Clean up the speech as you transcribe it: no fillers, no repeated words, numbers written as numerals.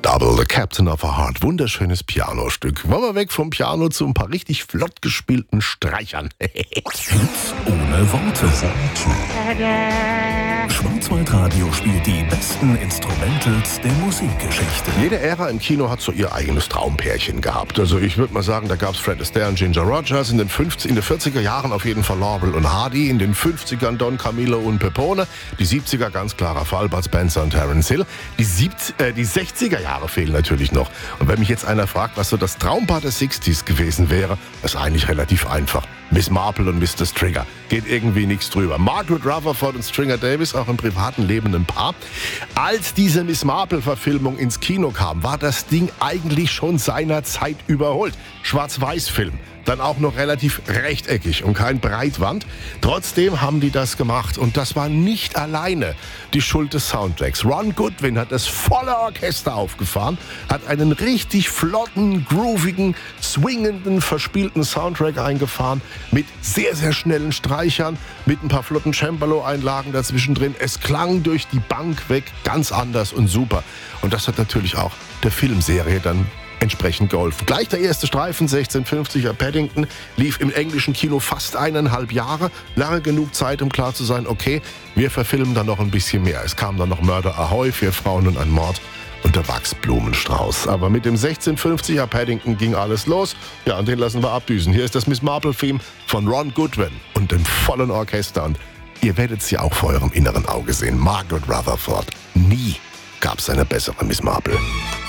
Double, The Captain of a Heart. Wunderschönes Pianostück. Wollen wir weg vom Piano zu ein paar richtig flott gespielten Streichern. Hits ohne Worte. Schwarzwaldradio spielt die besten Instrumentals der Musikgeschichte. Jede Ära im Kino hat so ihr eigenes Traumpärchen gehabt. Also ich würde mal sagen, da gab es Fred Astaire und Ginger Rogers, in den 40er Jahren auf jeden Fall Laurel und Hardy, in den 50ern Don Camillo und Pepone, die 70er ganz klarer Fall, Bud Spencer und Terence Hill. Die 60er Jahre fehlen natürlich noch. Und wenn mich jetzt einer fragt, was so das Traumpaar der 60s gewesen wäre, ist eigentlich relativ einfach. Miss Marple und Mr. Stringer. Geht irgendwie nichts drüber. Margaret Rutherford und Stringer Davis, auch im privaten Leben ein Paar. Als diese Miss Marple-Verfilmung ins Kino kam, war das Ding eigentlich schon seiner Zeit überholt. Schwarz-Weiß-Film. Dann auch noch relativ rechteckig und kein Breitwand. Trotzdem haben die das gemacht. Und das war nicht alleine die Schuld des Soundtracks. Ron Goodwin hat das volle Orchester aufgefahren, hat einen richtig flotten, groovigen, swingenden, verspielten Soundtrack eingefahren mit sehr, sehr schnellen Streichern, mit ein paar flotten Cembalo-Einlagen dazwischen drin. Es klang durch die Bank weg ganz anders und super. Und das hat natürlich auch der Filmserie dann entsprechend geholfen. Gleich der erste Streifen, 1650er Paddington, lief im englischen Kino fast 1,5 Jahre. Lange genug Zeit, um klar zu sein, okay, wir verfilmen da noch ein bisschen mehr. Es kam dann noch Murder Ahoy, 4 Frauen und ein Mord und der Wachsblumenstrauß. Aber mit dem 1650er Paddington ging alles los. Ja, und den lassen wir abdüsen. Hier ist das Miss Marple-Theme von Ron Goodwin und dem vollen Orchester. Und ihr werdet sie auch vor eurem inneren Auge sehen. Margaret Rutherford. Nie gab es eine bessere Miss Marple.